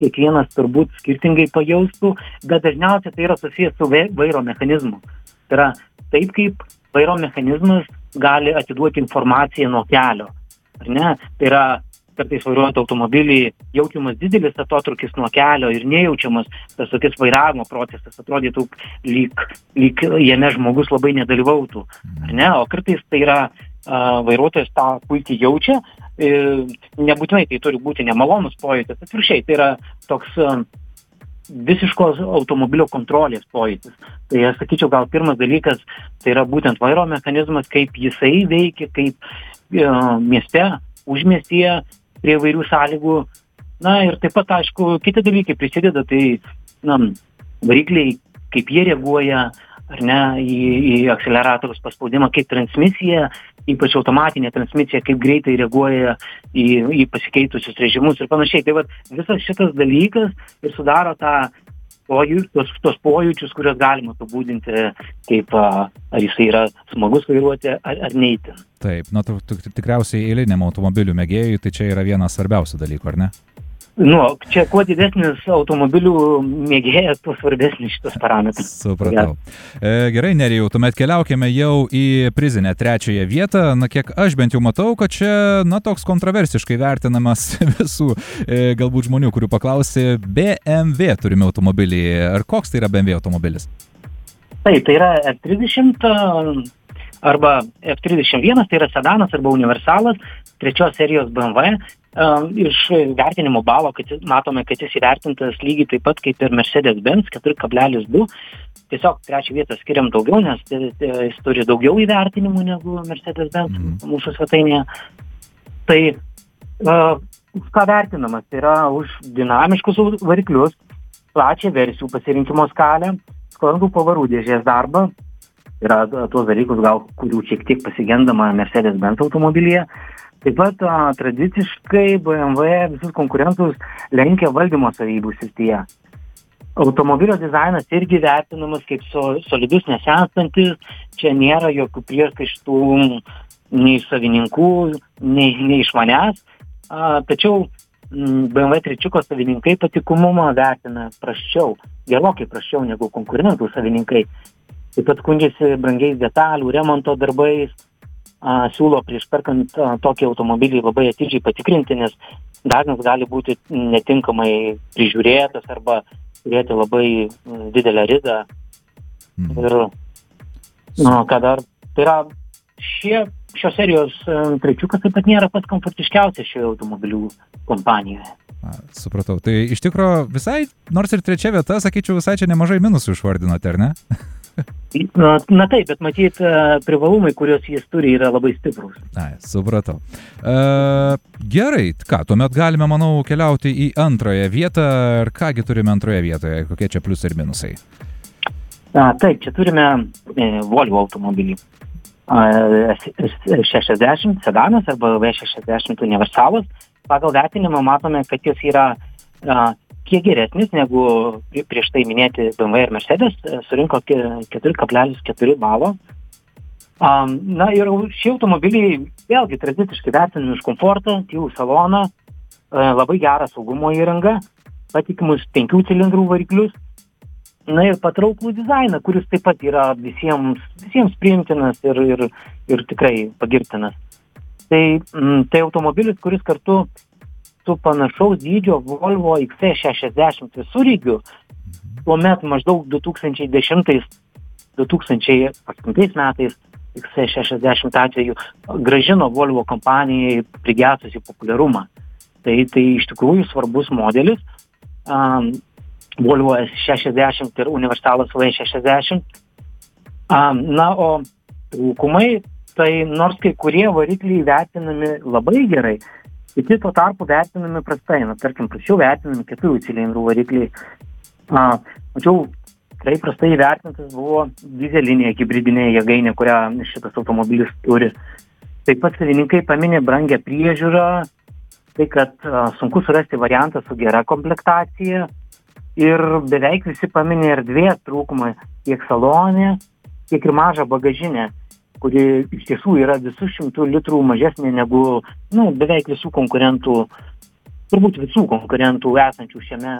kiekvienas turbūt skirtingai pajaustų, bet dažniausiai tai yra susijęs su vairo mechanizmu. Tai yra taip, kaip vairo mechanizmas gali atiduoti informaciją nuo kelio. Ar ne? Tai yra kartais vairuojant automobilį jaučiamas didelis atotrūkis nuo kelio ir nejaučiamas tas tokis vairavimo procesas, atrodytų lyg jame žmogus labai nedalyvautų. Ar ne? O kartais tai yra vairuotojas tą puikiai jaučia, nebūtinai tai turi būti nemalonus pojūtis, atvirkščiai, tai yra toks visiškos automobilio kontrolės pojūtis. Tai aš sakyčiau, gal pirmas dalykas, tai yra būtent vairo mechanizmas, kaip jisai veikia, kaip mieste, užmiestyje, prie vairių sąlygų. Na ir taip pat, aišku, kiti dalykai prisideda, tai varikliai, kaip jie reaguoja, ar ne, į akceleratoriaus paspaudimą, kaip transmisija, ypač automatinė transmisija, kaip greitai reaguoja į pasikeitusius režimus ir panašiai. Tai visas šitas dalykas ir sudaro tos pojūčius, kurios galima apibūdinti, kaip ar jisai yra smagus vairuoti ar neįtin. Taip, tikriausiai eiliniam automobilių mėgėjui, tai čia yra vienas svarbiausių dalykų, ar ne? Čia kuo didesnis automobilių mėgėjas, tuo svarbesnis šitas parametras. Supratau. Gerai, Nerijau, tuomet keliaukime jau į prizinę 3 vietą. Kiek aš bent jau matau, kad čia, toks kontroversiškai vertinamas visų galbūt žmonių, kurių paklausė, BMW turime automobilį. Ar koks tai yra BMW automobilis? Taip, tai yra F30 arba F31, tai yra sedanas arba universalas, 3 serijos BMW. Iš vertinimo balo, matome, kad jis įvertintas lygiai taip pat kaip ir Mercedes-Benz 4,2. Tiesiog 3 vietą skiriam daugiau, nes jis turi daugiau įvertinimų negu Mercedes-Benz mūsų svetainėje. Tai ką vertinamas? Tai yra už dinamiškus variklius, plačią versijų pasirinkimo skalę, sklandų pavarų dėžės darbą. Yra tuos dalykus, gal kurių šiek tiek pasigendama Mercedes-Benz automobilyje. Taip pat tradiciškai BMW visus konkurentus lenkia valdymo savybių srityje. Automobilio dizainas irgi vertinamas kaip solidus, nesenstantis, čia nėra jokių priekaištų nei savininkų, nei iš manęs. Tačiau BMW 3 savininkai patikumumą vertina prasčiau, gerokai prasčiau negu konkurentų savininkai. Taip pat skundžiasi brangiais detalių, remonto darbais. Siūlo prieš perkant tokį automobilį labai atidžiai patikrinti, nes dažnas gali būti netinkamai prižiūrėtas arba turėti labai didelę ridą. Ir tai yra šios serijos 3 taip pat nėra pats komfortiškiausias šioje automobilių kompanijoje. Supratau. Tai iš tikro visai, nors ir 3 vieta, sakyčiau, visai čia nemažai minusų išvardinote, ar ne? Na taip, bet matyt, privalumai, kuriuos jis turi, yra labai stiprus. Supratau. Gerai, tuomet galime, manau, keliauti į 2 vietą. Ir kągi turime 2 vietoje, kokie čia pliusai ir minusai? Taip, čia turime Volvo automobilį. S60 sedanas arba V60 universalas. Pagal vertinimą matome, kad jis yra kiek geresnis negu prieš tai minėti BMW ir Mercedes, surinko 4,4 balo. Na ir šie automobiliai vėlgi tradiciškai vertinami už komfortą, tylų saloną, labai gerą saugumo įrangą, patikimus 5 cilindrų variklius, na ir patrauklų dizainą, kuris taip pat yra visiems priimtinas ir tikrai pagirtinas. Tai automobilis, kuris kartu su panašaus dydžio Volvo XC60 visureigiu, tuomet maždaug 2010-2008 metais XC60 atveju grąžino Volvo kompanijai prigesusį populiarumą. Tai iš tikrųjų svarbus modelis. Volvo S60 ir universalas V60. Na, o trūkumai, tai nors kai kurie varikliai vertinami labai gerai, kiti tuo tarpu vertinami prastai. Tarkim, prašiau vertinami 4 cilindrų varikliai. Mačiau, tikrai prastai vertintas buvo dizelinė hibridinė jėgainė, kurią šitas automobilis turi. Taip pat savininkai paminė brangę priežiūrą, tai kad sunku surasti variantą su gera komplektacija ir beveik visi paminė erdvės trūkumą tiek salone, tiek ir mažą bagažinę, kuri iš tiesų yra visus 100 litrų mažesnė negu beveik visų konkurentų turbūt visų konkurentų esančių šiame